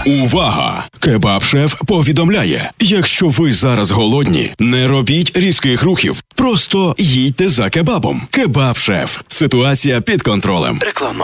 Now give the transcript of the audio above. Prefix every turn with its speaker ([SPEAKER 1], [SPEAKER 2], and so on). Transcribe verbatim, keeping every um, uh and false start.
[SPEAKER 1] Увага! Кебаб-шеф повідомляє, якщо ви зараз голодні, не робіть різких рухів. Просто їдьте за кебабом. Кебаб-шеф. Ситуація під контролем.
[SPEAKER 2] Реклама.